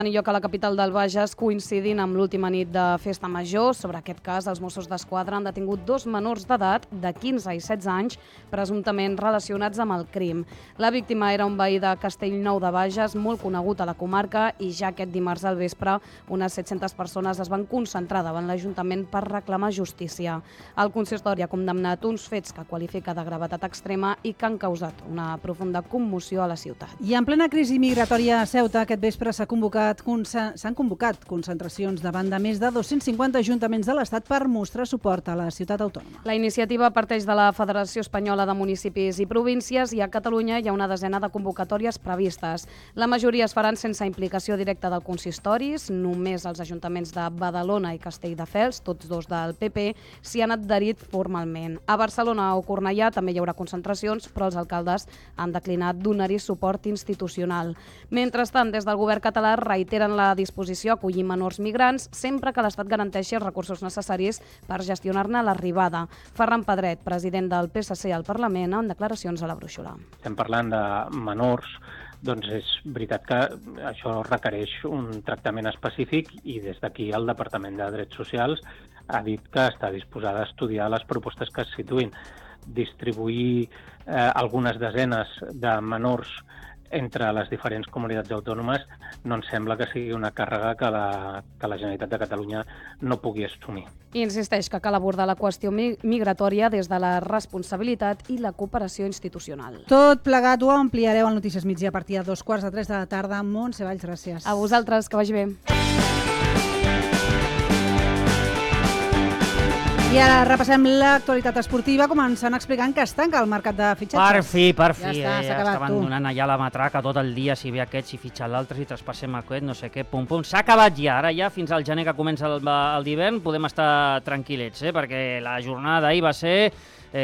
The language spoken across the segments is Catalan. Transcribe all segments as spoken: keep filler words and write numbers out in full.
tenir lloc a la capital del Bages coincidint amb l'última nit de festa major. Sobre aquest cas, els Mossos d'Esquadra han detingut dos menors d'edat de quinze i setze anys, presumptament relacionats amb el crim. La víctima era un veí de Castellnou de Bages, molt conegut a la comarca, i ja aquest dimarts al vespre unes set-centes persones es van concentrar davant l'Ajuntament per reclamar justícia. El consistori ha condemnat uns fets que qualifica de gravetat extrema i que han causat una profunda commoció a la ciutat. I en plena crisi migratòria a Ceuta, aquest vespre s'ha convocat s'han convocat concentracions davant de més de dos-cents cinquanta ajuntaments de l'Estat per mostrar suport a la ciutat autònoma. La iniciativa parteix de la Federació Espanyola de Municipis i Províncies i a Catalunya hi ha una desena de convocatòries previstes. La majoria es faran sense implicació directa del consistoris, només els ajuntaments de Badalona i Castelldefels, tots dos del P P, s'hi han adherit formalment. A Barcelona o Cornellà també hi haurà concentracions, però els alcaldes han declinat donar-hi suport institucional. Mentrestant, des del govern català reiteren la disposició a acollir menors migrants sempre que l'Estat garanteixi els recursos necessaris per gestionar-ne l'arribada. Ferran Pedret, president del P S C al Parlament, en declaracions a la Brúixola. Estem parlant de menors, doncs és veritat que això requereix un tractament específic i des d'aquí el Departament de Drets Socials ha dit que està disposada a estudiar les propostes que es situïn. Distribuir eh, algunes desenes de menors entre les diferents comunitats autònomes no ens sembla que sigui una càrrega que la, que la Generalitat de Catalunya no pugui assumir. I insisteix que cal abordar la qüestió migratòria des de la responsabilitat i la cooperació institucional. Tot plegat ho ampliareu al Notícies Migdia a partir de dos quarts de tres de la tarda. Montse Valls, gràcies. A vosaltres, que vagi bé. I ara repassem l'actualitat esportiva, començant explicant que es tanca el mercat de fitxatges. Per fi, per fi. Ja està, eh, s'ha ja acabat, estaven tu. donant allà la matraca tot el dia, si ve aquest, si fitxa l'altre, si traspassem aquest, no sé què, pum, pum. S'ha acabat ja, ara ja, fins al gener que comença el, el d'hivern, podem estar tranquil·lets, eh, perquè la jornada d'ahir va ser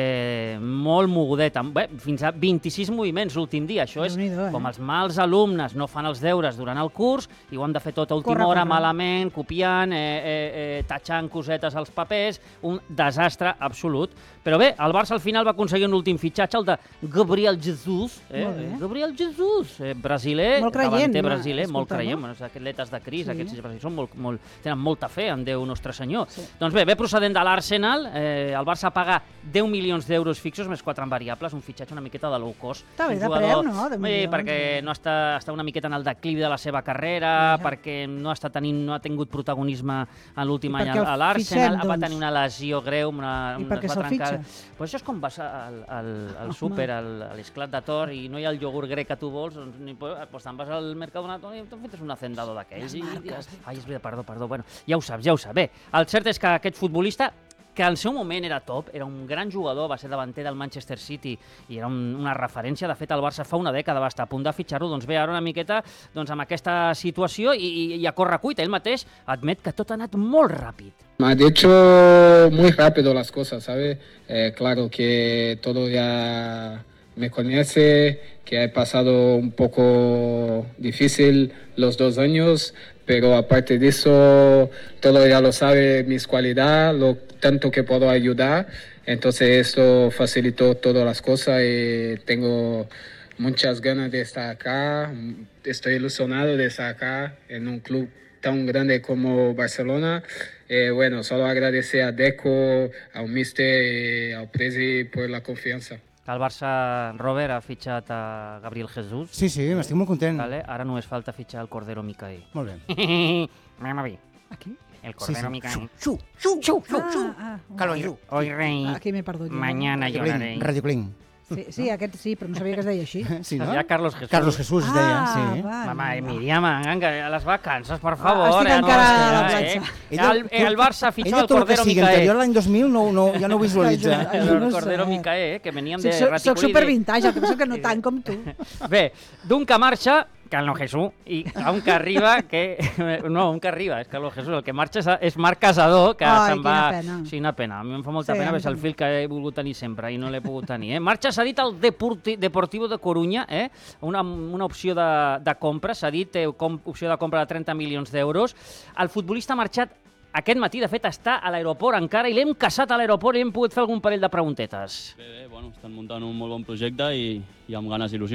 eh, molt mogudeta. Bé, fins a vint-i-sis moviments l'últim dia. Això és Déu-n'hi-do, eh? com els mals alumnes no fan els deures durant el curs i ho han de fer tot a última Corre, hora, corre. malament, copiant, eh, eh, eh, tatxant cosetes als papers, un desastre absolut. Però bé, el Barça al final va aconseguir un últim fitxatge, el de Gabriel Jesus. Eh? Molt bé. Gabriel Jesus, eh, brasiler, Molt creient, davanter no? brasiler, molt Escolta, creient. no? Bueno, els atletes de Cris, Sí. aquests brasilers són molt, molt, tenen molta fe en Déu Nostre Senyor. Sí. Doncs bé, ve procedent de l'Arsenal, eh, el Barça paga deu milions d'euros fixos més quatre en variables, un fitxatge una miqueta de low cost. Està bé Un de jugador- preu, no? deu Sí, milions, perquè eh? no està, està una miqueta en el declivi de la seva carrera, Ja. perquè no està tenint, no ha tingut protagonisme en l'últim I any per què el a l'Arsenal, fitxem, va doncs? tenir una lesió greu, una, I per què es va se'l trencar. fitxa? Pues això és com vas al, al, al Home. súper, al, a l'esclat de Tor, i no hi ha el iogurt grec que tu vols, doncs, ni, pues te'n vas al Mercadona i te'n fes un hacendado d'aquells. I, i diràs, ai, és veritat, perdó, perdó. Bueno, ja ho saps, ja ho saps. Bé, el cert és que aquest futbolista, que al seu moment era top, era un gran jugador, va ser davanter del Manchester City i era un, una referència. De fet, el Barça fa una dècada va estar a punt de fitxar-lo. Doncs bé, ara una miqueta doncs, amb aquesta situació i, i, i a correcuita. Ell mateix admet que tot ha anat molt ràpid. Me ha dicho muy rápido las cosas, ¿sabe? Eh, claro que todo ya me conoce, que he pasado un poco difícil los dos años, pero aparte de eso, todo ya lo sabe, mis cualidades, lo tanto que puedo ayudar. Entonces esto facilitó todas las cosas y tengo muchas ganas de estar acá. Estoy ilusionado de estar acá en un club tan grande como Barcelona. Eh, bueno, solo agradecer a Deco, al míster y al presi por la confiança. El Barça, Robert, ha fitxat a Gabriel Jesus. Sí, sí, m'estic molt content. Vale? Ara només falta fitxar el Cordero Micael. Molt bé. Anem a ver. Aquí? El Sí, Cordero sí. Micael. Xu, xu, xu, xu, xu. Ah, ah, Calvo, Hoy, xu. hoy rey, aquí m'he perdut. jo. mañana lloraré. Radio Cling. Sí, sí, aquest sí, però no sabia que es deia així. Sí, no? Ja Carlos Jesús. Carlos Jesús es deia, sí. va, Mama, va. Míriam, enga, a les vacances, per favor. estic eh, encara no, a la eh, platja. eh. El, el Barça fitxa Ella el tot el que Cordero sigui Micael. anterior a l'any dos mil no, no, ja no ho visualitza. Ai, El no Cordero sé. Micael, que veníem Sí, de soc, soc Raticulí. super vintage, el que passa és que no tant com tu. Bé, d'un que marxa, Carlos Jesús, i a un que arriba, que... No, un que arriba, és Carlos Jesús. El que marxa és, és Marc Casador, que Ai, se'n quina va... pena. Sí, una pena. A mi em fa molta Sí, pena, a mi perquè és el també. fil que he volgut tenir sempre i no l'he pogut tenir. Eh? Marxa s'ha dit al Deporti, Deportivo de Coruña, eh? una, una opció de, de compra, s'ha dit eh, com, opció de compra de trenta milions d'euros. El futbolista ha marxat aquest matí, de fet, està a l'aeroport encara i l'hem caçat a l'aeroport i hem pogut fer algun parell de preguntetes. Bé, bé, bueno, estan muntant un molt bon projecte i, i amb ganes i il·lusió.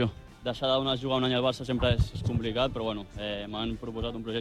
deixar d'anar a jugar un any al Barça sempre és, és complicat, però bueno, eh, m'han proposat un projecte